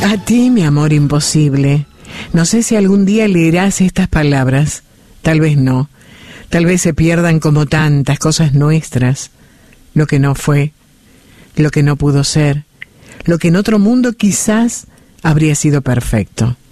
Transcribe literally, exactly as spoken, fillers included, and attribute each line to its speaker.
Speaker 1: A ti, mi amor imposible. No sé si algún día leerás estas palabras. Tal vez no. Tal vez se pierdan como tantas cosas nuestras. Lo que no fue, lo que no pudo ser, lo que en otro mundo quizás habría sido perfecto.